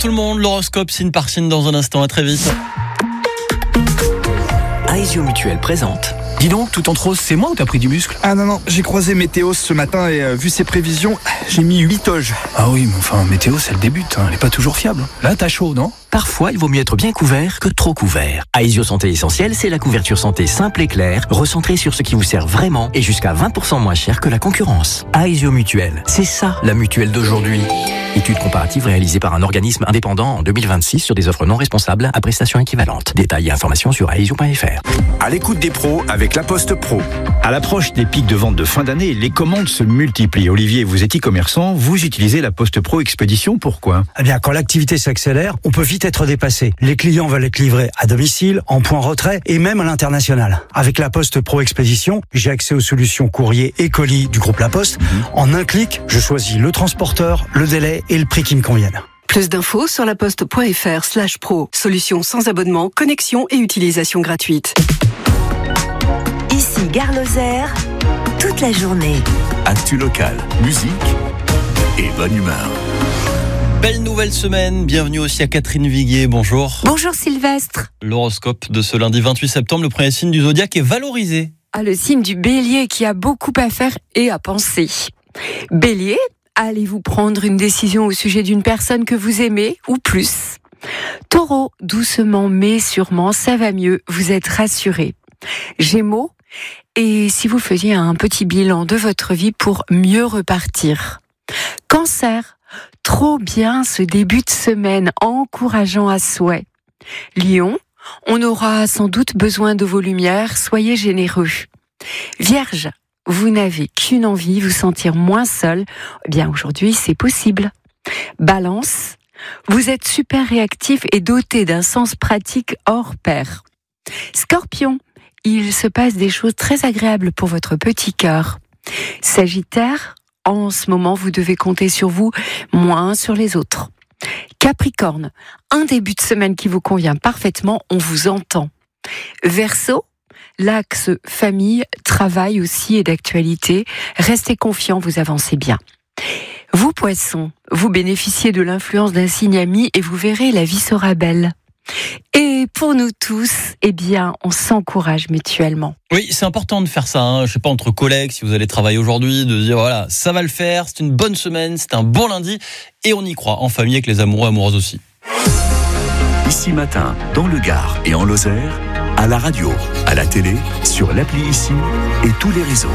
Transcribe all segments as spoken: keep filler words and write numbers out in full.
tout le monde, l'horoscope signe par signe dans un instant, à très vite. Aesio Mutuel présente. Dis donc, tout en rose, c'est moi ou t'as pris du muscle? Ah non, non, j'ai croisé Météo ce matin et euh, vu ses prévisions, j'ai mis huit oges. Ah oui, mais enfin, Météo, c'est le début, hein, elle est pas toujours fiable. Là, t'as chaud, non? Parfois, il vaut mieux être bien couvert que trop couvert. Aesio Santé Essentielle, c'est la couverture santé simple et claire, recentrée sur ce qui vous sert vraiment et jusqu'à vingt pour cent moins cher que la concurrence. Aesio Mutuel, c'est ça, la mutuelle d'aujourd'hui. Étude comparative réalisée par un organisme indépendant en deux mille vingt-six sur des offres non responsables à prestations équivalentes. Détails et informations sur aesio point f r. À l'écoute des pros avec La Poste Pro. À l'approche des pics de vente de fin d'année, les commandes se multiplient. Olivier, vous êtes e-commerçant, vous utilisez La Poste Pro Expédition, pourquoi? Eh bien, quand l'activité s'accélère, on peut vite être dépassé. Les clients veulent être livrés à domicile, en point retrait et même à l'international. Avec La Poste Pro Expédition, j'ai accès aux solutions courrier et colis du groupe La Poste. Mmh. En un clic, je choisis le transporteur, le délai et le prix qui me conviennent. Plus d'infos sur laposte.fr slash pro. Solution sans abonnement, connexion et utilisation gratuite. Ici Gare Lozère, toute la journée. Actu locale, musique et bonne humeur. Belle nouvelle semaine, bienvenue aussi à Catherine Viguier, bonjour. Bonjour Sylvestre. L'horoscope de ce lundi vingt-huit septembre, le premier signe du zodiaque est valorisé. Ah, le signe du Bélier qui a beaucoup à faire et à penser. Bélier, allez-vous prendre une décision au sujet d'une personne que vous aimez ou plus? Taureau, doucement mais sûrement, ça va mieux, vous êtes rassuré. Gémeaux, et si vous faisiez un petit bilan de votre vie pour mieux repartir? Cancer, trop bien ce début de semaine, encourageant à souhait. Lion, on aura sans doute besoin de vos lumières, soyez généreux. Vierge, vous n'avez qu'une envie, vous sentir moins seul. Eh bien, aujourd'hui, c'est possible. Balance, vous êtes super réactif et doté d'un sens pratique hors pair. Scorpion, il se passe des choses très agréables pour votre petit cœur. Sagittaire, en ce moment, vous devez compter sur vous, moins sur les autres. Capricorne, un début de semaine qui vous convient parfaitement, on vous entend. Verseau, l'axe famille, travail aussi est d'actualité. Restez confiants, vous avancez bien. Vous, Poissons, vous bénéficiez de l'influence d'un signe ami et vous verrez, la vie sera belle. Et pour nous tous, eh bien, on s'encourage mutuellement. Oui, c'est important de faire ça, hein. Je sais pas, entre collègues, si vous allez travailler aujourd'hui, de dire voilà, ça va le faire, c'est une bonne semaine, c'est un bon lundi, et on y croit, en famille avec les amoureux, amoureuses aussi. Ici Matin, dans le Gard et en Lozère, à la radio, à la télé, sur l'appli Ici et tous les réseaux.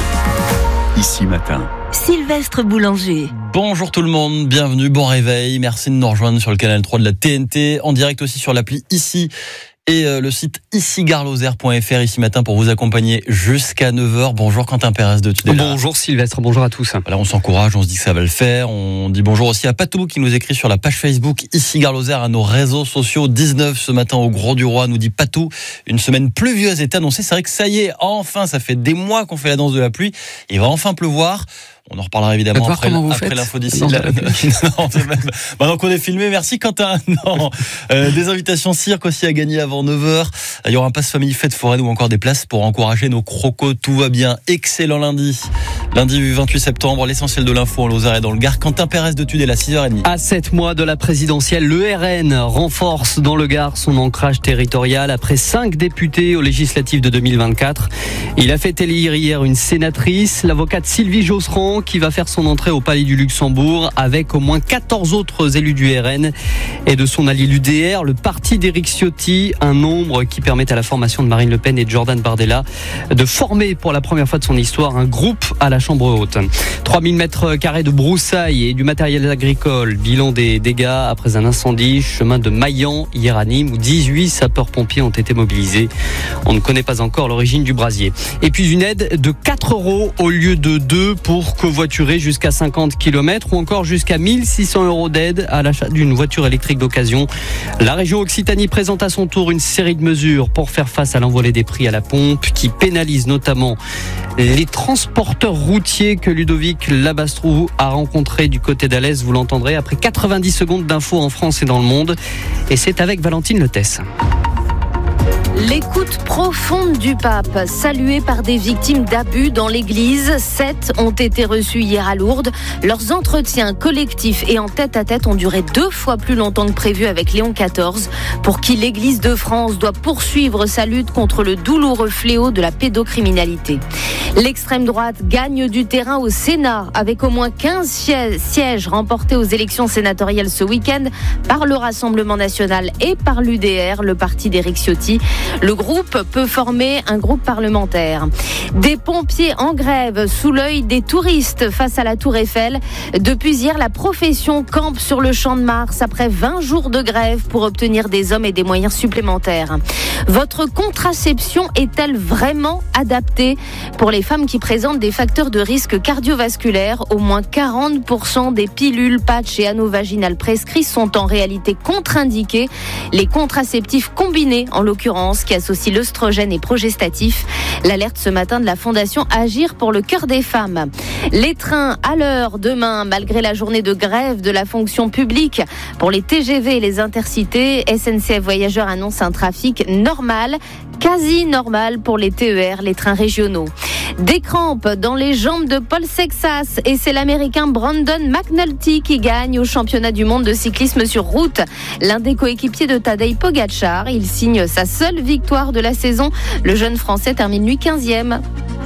Ici Matin. Sylvestre Boulanger. Bonjour tout le monde, bienvenue, bon réveil, merci de nous rejoindre sur le canal trois de la T N T, en direct aussi sur l'appli Ici et euh, le site ici gare lozère point f r Ici Matin pour vous accompagner jusqu'à neuf heures. Bonjour Quentin Pérez de Tudela. Bonjour Sylvestre, bonjour à tous. Voilà, on s'encourage, on se dit que ça va le faire. On dit bonjour aussi à Patou qui nous écrit sur la page Facebook Ici Gare Lozère, à nos réseaux sociaux. dix-neuf ce matin au Gros du Roi, nous dit Patou. Une semaine pluvieuse est annoncée. C'est vrai que ça y est, enfin, ça fait des mois qu'on fait la danse de la pluie. Il va enfin pleuvoir. On en reparlera évidemment après, après l'info d'ici. Non, même... Maintenant qu'on est filmé, merci Quentin. Non. Euh, des invitations cirque aussi à gagner avant neuf heures. Il y aura un pass famille fête foraine ou encore des places pour encourager nos crocos. Tout va bien. Excellent lundi. Lundi vingt-huit septembre, l'essentiel de l'info en Lozère et dans le Gard. Quentin Pérez de Tudela, six heures trente. À sept mois de la présidentielle, le R N renforce dans le Gard son ancrage territorial après cinq députés aux législatives de deux mille vingt-quatre. Il a fait élire hier une sénatrice, l'avocate Sylvie Josserand, qui va faire son entrée au Palais du Luxembourg avec au moins quatorze autres élus du R N et de son allié l'U D R, le parti d'Éric Ciotti, un nombre qui permet à la formation de Marine Le Pen et de Jordan Bardella de former pour la première fois de son histoire un groupe à la Chambre haute. trois mille mètres carrés de broussailles et du matériel agricole, bilan des dégâts après un incendie, chemin de Maillan hier à Nîmes où dix-huit sapeurs-pompiers ont été mobilisés. On ne connaît pas encore l'origine du brasier. Et puis une aide de quatre euros au lieu de deux pour covoiturer jusqu'à cinquante kilomètres ou encore jusqu'à mille six cents euros d'aide à l'achat d'une voiture électrique d'occasion. La région Occitanie présente à son tour une série de mesures pour faire face à l'envolée des prix à la pompe qui pénalise notamment les transporteurs routiers que Ludovic Labastrou a rencontrés du côté d'Alès. Vous l'entendrez après quatre-vingt-dix secondes d'infos en France et dans le monde. Et c'est avec Valentine Letès. L'écoute profonde du pape, saluée par des victimes d'abus dans l'église. Sept ont été reçus hier à Lourdes. Leurs entretiens collectifs et en tête-à-tête ont duré deux fois plus longtemps que prévu avec Léon quatorze, pour qui l'église de France doit poursuivre sa lutte contre le douloureux fléau de la pédocriminalité. L'extrême droite gagne du terrain au Sénat, avec au moins quinze sièges remportés aux élections sénatoriales ce week-end par le Rassemblement national et par l'U D R, le parti d'Éric Ciotti. Le groupe peut former un groupe parlementaire. Des pompiers en grève sous l'œil des touristes face à la Tour Eiffel. Depuis hier, la profession campe sur le Champ de Mars après vingt jours de grève pour obtenir des hommes et des moyens supplémentaires. Votre contraception est-elle vraiment adaptée pour les femmes qui présentent des facteurs de risque cardiovasculaire? Au moins quarante pour cent des pilules, patchs et anneaux vaginales prescrits sont en réalité contre-indiqués. Les contraceptifs combinés, en l'occurrence, qui associent l'œstrogène et progestatif. L'alerte ce matin de la Fondation Agir pour le cœur des femmes. Les trains à l'heure demain, malgré la journée de grève de la fonction publique. Pour les T G V et les intercités, S N C F Voyageurs annonce un trafic normal, quasi normal pour les T E R, les trains régionaux. Des crampes dans les jambes de Paul Sexas et c'est l'Américain Brandon McNulty qui gagne au championnat du monde de cyclisme sur route. L'un des coéquipiers de Tadej Pogacar, il signe sa seule victoire de la saison. Le jeune Français termine lui quinzième.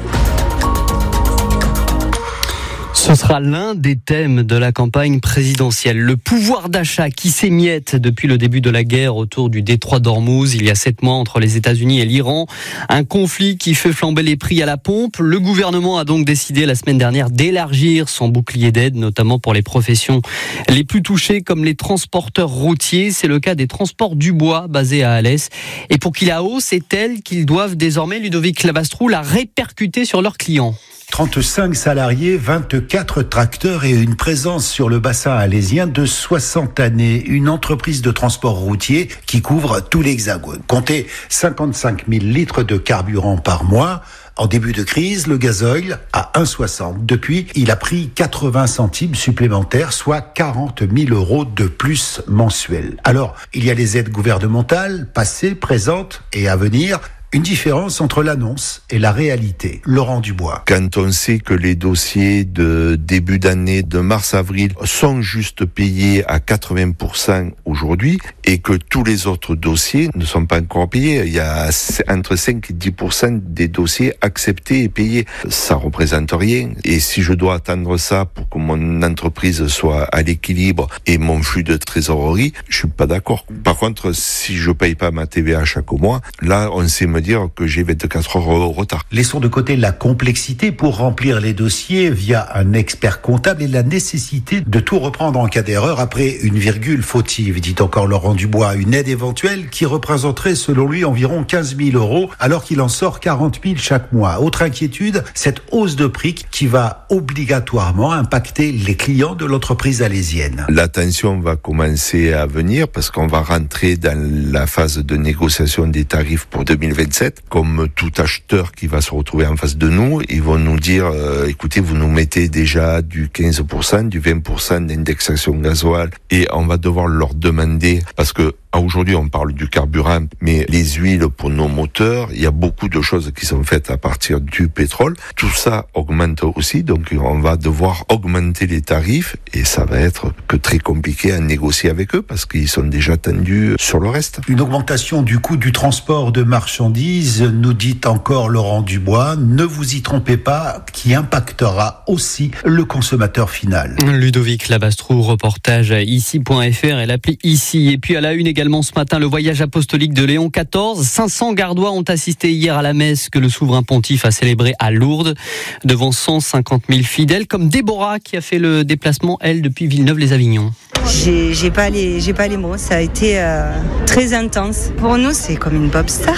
Ce sera l'un des thèmes de la campagne présidentielle. Le pouvoir d'achat qui s'émiette depuis le début de la guerre autour du détroit d'Ormuz, il y a sept mois, entre les États-Unis et l'Iran. Un conflit qui fait flamber les prix à la pompe. Le gouvernement a donc décidé la semaine dernière d'élargir son bouclier d'aide, notamment pour les professions les plus touchées comme les transporteurs routiers. C'est le cas des transports du bois basés à Alès. Et pour qui la hausse est telle qu'ils doivent désormais, Ludovic Labastrou, la répercuter sur leurs clients. trente-cinq salariés, vingt-quatre tracteurs et une présence sur le bassin alésien de soixante années. Une entreprise de transport routier qui couvre tout l'Hexagone. Comptez cinquante-cinq mille litres de carburant par mois. En début de crise, le gasoil à un euro soixante. Depuis, il a pris quatre-vingts centimes supplémentaires, soit quarante mille euros de plus mensuels. Alors, il y a les aides gouvernementales, passées, présentes et à venir. Une différence entre l'annonce et la réalité. Laurent Dubois. Quand on sait que les dossiers de début d'année, de mars-avril, sont juste payés à quatre-vingts pour cent aujourd'hui et que tous les autres dossiers ne sont pas encore payés, il y a entre cinq et dix pour cent des dossiers acceptés et payés. Ça représente rien. Et si je dois attendre ça pour que mon entreprise soit à l'équilibre et mon flux de trésorerie, je suis pas d'accord. Par contre, si je paye pas ma T V A chaque mois, là, on sait me dire que j'ai vingt-quatre heures au retard. Laissons de côté la complexité pour remplir les dossiers via un expert comptable et la nécessité de tout reprendre en cas d'erreur après une virgule fautive, dit encore Laurent Dubois. Une aide éventuelle qui représenterait selon lui environ quinze mille euros alors qu'il en sort quarante mille chaque mois. Autre inquiétude, cette hausse de prix qui va obligatoirement impacter les clients de l'entreprise alésienne. La tension va commencer à venir parce qu'on va rentrer dans la phase de négociation des tarifs pour deux mille vingt-sept. Comme tout acheteur qui va se retrouver en face de nous, ils vont nous dire euh, écoutez, vous nous mettez déjà du quinze pour cent, du vingt pour cent d'indexation gasoil et on va devoir leur demander, parce que aujourd'hui on parle du carburant, mais les huiles pour nos moteurs, il y a beaucoup de choses qui sont faites à partir du pétrole. Tout ça augmente aussi, donc on va devoir augmenter les tarifs et ça va être que très compliqué à négocier avec eux parce qu'ils sont déjà tendus sur le reste. Une augmentation du coût du transport de marchandises, nous dit encore Laurent Dubois, ne vous y trompez pas, qui impactera aussi le consommateur final. Ludovic Labastrou, reportage à ici point f r et l'appli Ici. Et puis à la une également ce matin, le voyage apostolique de Léon quatorze. cinq cents Gardois ont assisté hier à la messe que le souverain pontife a célébrée à Lourdes, devant cent cinquante mille fidèles, comme Déborah qui a fait le déplacement, elle, depuis Villeneuve-les-Avignon. J'ai, j'ai pas les, j'ai pas les mots. Ça a été euh, très intense. Pour nous, c'est comme une pop star.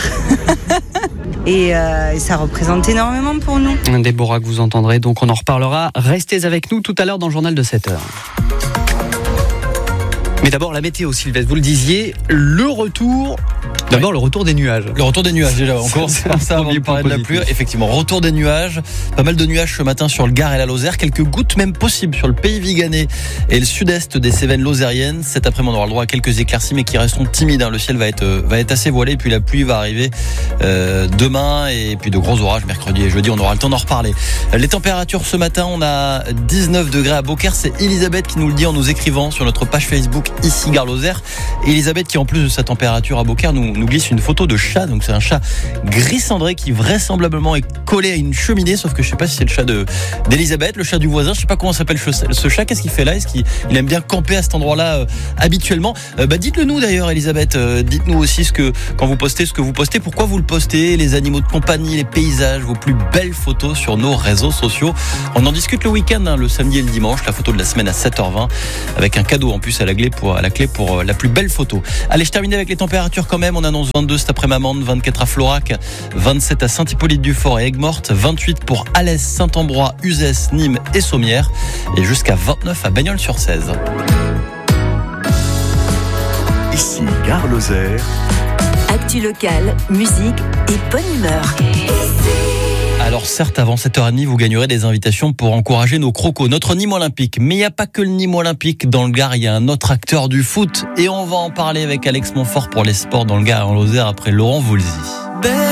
Et, euh, et ça représente énormément pour nous. Déborah que vous entendrez, donc on en reparlera. Restez avec nous tout à l'heure dans le journal de sept heures. Mais d'abord la météo, Sylvestre, vous le disiez, le retour, d'abord oui. le retour des nuages. Le retour des nuages déjà, on commence par ça avant de parler de la pluie. Effectivement, retour des nuages, pas mal de nuages ce matin sur le Gard et la Lozère, quelques gouttes même possibles sur le pays viganais et le sud-est des Cévennes lozériennes. Cet après-midi on aura le droit à quelques éclaircies mais qui resteront timides, hein. Le ciel va être, va être assez voilé et puis la pluie va arriver euh, demain et puis de gros orages mercredi et jeudi, on aura le temps d'en reparler. Les températures ce matin, on a dix-neuf degrés à Beaucaire, c'est Elisabeth qui nous le dit en nous écrivant sur notre page Facebook ici Gare Lozère. Elisabeth qui en plus de sa température à Beaucaire nous, nous glisse une photo de chat, donc c'est un chat gris cendré qui vraisemblablement est collé à une cheminée, sauf que je sais pas si c'est le chat de, d'Elisabeth, le chat du voisin, je sais pas comment s'appelle ce chat, qu'est-ce qu'il fait là, est-ce qu'il il aime bien camper à cet endroit-là euh, habituellement euh, bah dites-le nous d'ailleurs Elisabeth, euh, dites-nous aussi ce que, quand vous postez ce que vous postez, pourquoi vous le postez, les animaux de compagnie, les paysages, vos plus belles photos sur nos réseaux sociaux. On en discute le week-end, hein, le samedi et le dimanche, la photo de la semaine à sept heures vingt, avec un cadeau en plus à la clé pour, à la clé pour la plus belle photo. Allez, je termine avec les températures quand même. On annonce vingt-deux cet après-midi à Mende, vingt-quatre à Florac, vingt-sept à Saint-Hippolyte-du-Fort et Aigues-Mortes, vingt-huit pour Alès, Saint-Ambrois, Uzès, Nîmes et Sommières, et jusqu'à vingt-neuf à Bagnols-sur-Cèze. Ici Gare Lozère. Actu locale, musique et bonne humeur. Alors certes, avant sept heures trente, vous gagnerez des invitations pour encourager nos crocos, notre Nîmes olympique. Mais il n'y a pas que le Nîmes olympique. Dans le Gard, il y a un autre acteur du foot. Et on va en parler avec Alex Montfort pour les sports dans le Gard et en Lozère après Laurent Voulzy.